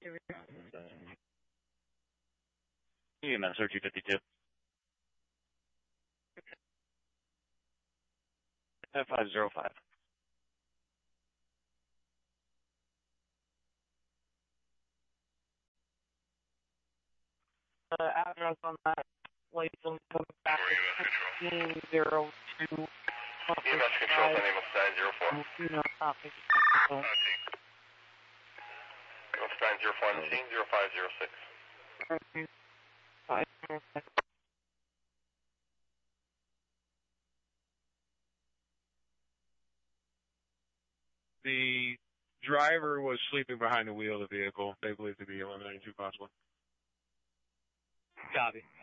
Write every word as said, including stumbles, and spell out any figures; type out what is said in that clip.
E M S two fifty-two. five zero five. Uh, address on that license comes back to sixteen zero two. E M S control, my name is nine zero four. No, stop. It's nine zero four, zero five zero six. five zero six. The driver was sleeping behind the wheel of the vehicle. They believe to be eliminating two possible. Copy.